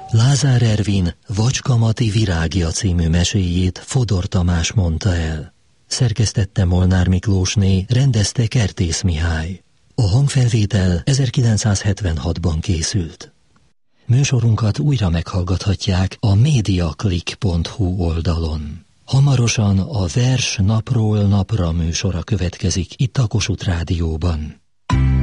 Lázár Ervin Vacskamati virágja című meséjét Fodor Tamás mondta el. Szerkesztette Molnár Miklósné, rendezte Kertész Mihály. A hangfelvétel 1976-ban készült. Műsorunkat újra meghallgathatják a mediaclick.hu oldalon. Hamarosan a Vers napról napra műsora következik itt a Kossuth Rádióban.